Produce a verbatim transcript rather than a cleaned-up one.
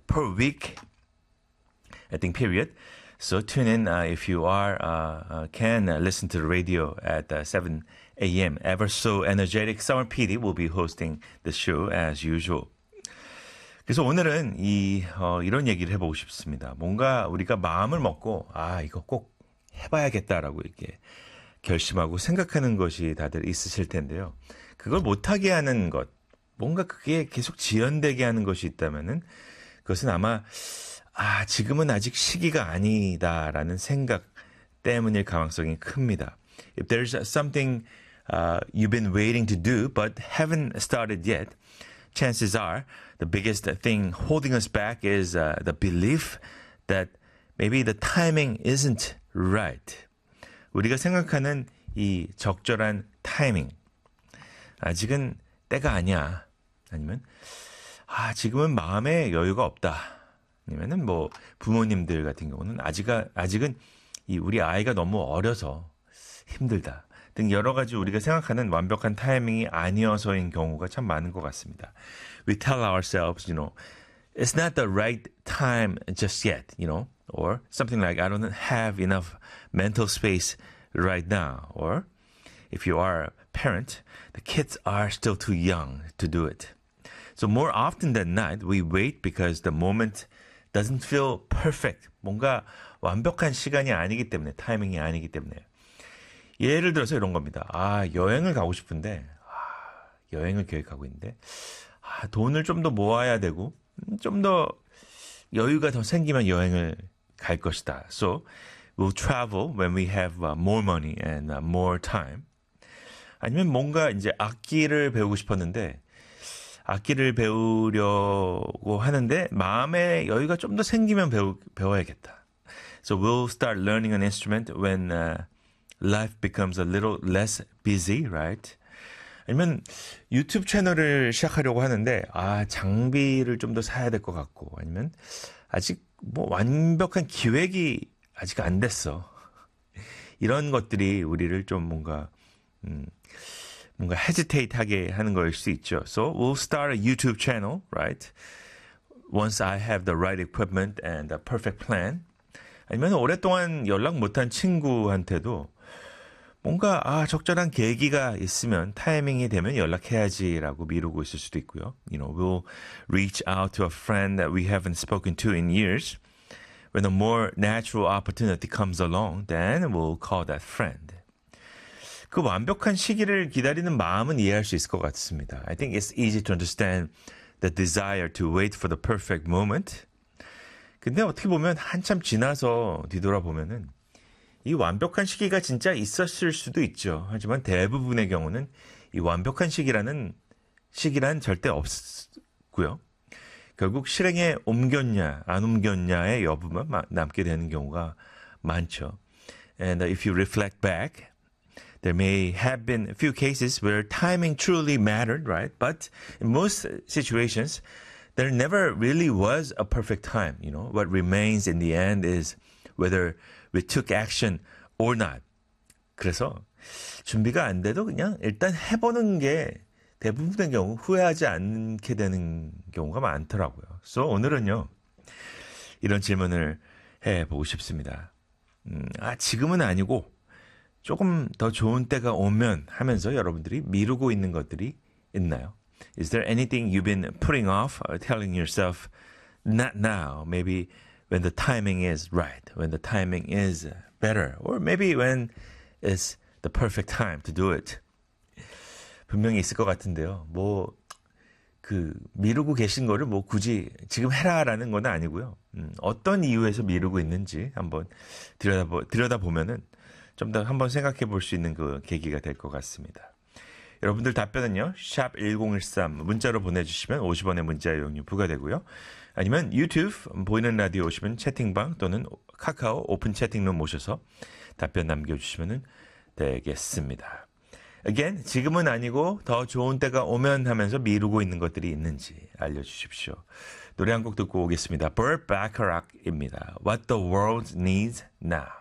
per week. I think period. So tune in uh, if you are uh, uh, can uh, listen to the radio at uh, seven a.m. Ever so energetic Summer 피디 will be hosting the show as usual. 그래서 오늘은 이 어, 이런 얘기를 해보고 싶습니다. 뭔가 우리가 마음을 먹고 아 이거 꼭 해봐야겠다라고 이렇게 결심하고 생각하는 것이 다들 있으실 텐데요. 그걸 못하게 하는 것, 뭔가 그게 계속 지연되게 하는 것이 있다면은 그것은 아마 아, 지금은 아직 시기가 아니다라는 생각 때문일 가능성이 큽니다. If there's something uh, you've been waiting to do but haven't started yet, chances are the biggest thing holding us back is uh, the belief that maybe the timing isn't right. 우리가 생각하는 이 적절한 타이밍, 아직은 때가 아니야. 아니면 아, 지금은 마음에 여유가 없다. 아니면은 뭐 부모님들 같은 경우는 아직 아직은 이 우리 아이가 너무 어려서 힘들다 등 여러 가지 우리가 생각하는 완벽한 타이밍이 아니어서인 경우가 참 많은 것 같습니다. We tell ourselves, you know, it's not the right time just yet, you know, or something like I don't have enough mental space right now, or if you are a parent, the kids are still too young to do it. So more often than not, we wait because the moment doesn't feel perfect. 뭔가 완벽한 시간이 아니기 때문에, 타이밍이 아니기 때문에. 예를 들어서 이런 겁니다. 아, 여행을 가고 싶은데, 아, 여행을 계획하고 있는데, 아, 돈을 좀 더 모아야 되고, 좀 더 여유가 더 생기면 여행을 갈 것이다. So, we'll travel when we have more money and more time. 아니면 뭔가 이제 악기를 배우고 싶었는데, 악기를 배우려고 하는데 마음의 여유가 좀 더 생기면 배우, 배워야겠다. So we'll start learning an instrument when uh, life becomes a little less busy, right? 아니면 유튜브 채널을 시작하려고 하는데 아 장비를 좀 더 사야 될 것 같고 아니면 아직 뭐 완벽한 기획이 아직 안 됐어. 이런 것들이 우리를 좀 뭔가 음, 뭔가 hesitate하게 하는 거일 수 있죠. So we'll start a YouTube channel, right? Once I have the right equipment and the perfect plan. 아니면 오랫동안 연락 못한 친구한테도 뭔가 아 적절한 계기가 있으면 타이밍이 되면 연락해야지라고 미루고 있을 수도 있고요. You know, we'll reach out to a friend that we haven't spoken to in years. When a more natural opportunity comes along, then we'll call that friend. 그 완벽한 시기를 기다리는 마음은 이해할 수 있을 것 같습니다. I think it's easy to understand the desire to wait for the perfect moment. 근데 어떻게 보면 한참 지나서 뒤돌아보면은 이 완벽한 시기가 진짜 있었을 수도 있죠. 하지만 대부분의 경우는 이 완벽한 시기라는 시기란 절대 없고요. 결국 실행에 옮겼냐 안 옮겼냐의 여부만 남게 되는 경우가 많죠. And if you reflect back, there may have been a few cases where timing truly mattered, right? But in most situations, there never really was a perfect time. You know, what remains in the end is whether we took action or not. 그래서 준비가 안 돼도 그냥 일단 해보는 게 대부분의 경우 후회하지 않게 되는 경우가 많더라고요. So 오늘은요, 이런 질문을 해보고 싶습니다. 음, 아, 지금은 아니고 조금 더 좋은 때가 오면 하면서 여러분들이 미루고 있는 것들이 있나요? Is there anything you've been putting off, or telling yourself, not now, maybe when the timing is right, when the timing is better, or maybe when it's the perfect time to do it? 분명히 있을 것 같은데요. 뭐, 그, 미루고 계신 거를 뭐 굳이 지금 해라라는 건 아니고요. 음, 어떤 이유에서 미루고 있는지 한번 들여다보, 들여다보면은 좀 더 한번 생각해 볼 수 있는 그 계기가 될 것 같습니다. 여러분들 답변은요, 샵 일공일삼 문자로 보내주시면 오십 원의 문자 이용료 부과되고요. 아니면 유튜브 보이는 라디오 오시면 채팅방 또는 카카오 오픈 채팅룸 오셔서 답변 남겨주시면 되겠습니다. Again, 지금은 아니고 더 좋은 때가 오면 하면서 미루고 있는 것들이 있는지 알려주십시오. 노래 한 곡 듣고 오겠습니다. Burt Bacharach입니다. What the world needs now.